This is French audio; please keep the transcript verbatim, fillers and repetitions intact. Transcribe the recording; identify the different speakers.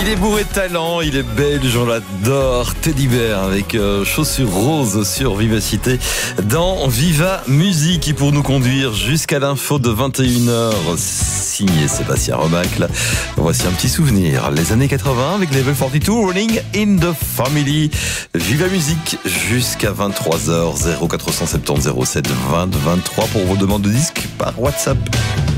Speaker 1: Il est bourré de talent, il est belge, on l'adore. Teddy Bear avec euh, chaussures roses sur Vivacité dans Viva Musique, qui pour nous conduire jusqu'à l'info de vingt et une heures, signé Sébastien Remacle. Voici un petit souvenir, les années quatre-vingts avec Level quarante-deux, Running in the Family. Viva Musique jusqu'à vingt-trois heures, zéro quatre cent soixante-dix zéro sept vingt vingt-trois pour vos demandes de disques par WhatsApp.